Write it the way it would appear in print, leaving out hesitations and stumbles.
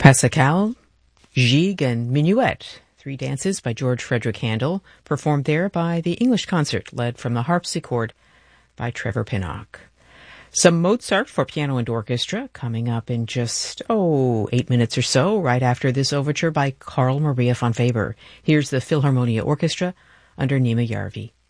Pascal, Gigue, and Minuet, three dances by George Frederick Handel, performed there by the English Concert, led from the harpsichord by Trevor Pinnock. Some Mozart for piano and orchestra coming up in just, 8 minutes or so, right after this overture by Carl Maria von Weber. Here's the Philharmonia Orchestra under Nima Järvi.